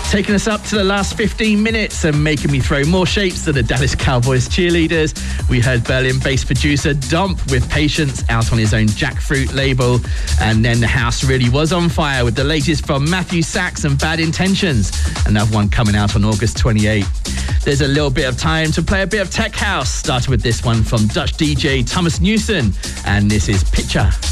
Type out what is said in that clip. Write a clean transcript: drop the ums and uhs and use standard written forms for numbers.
Taking us up to the last 15 minutes and making me throw more shapes than the Dallas Cowboys cheerleaders. We heard Berlin bass producer Dump with Patience out on his own Jackfruit label. And then the house really was on fire with the latest from Matthew Sachs and Bad Intentions. Another one coming out on August 28. There's a little bit of time to play a bit of tech house. Started with this one from Dutch DJ Thomas Newson. And this is Picture.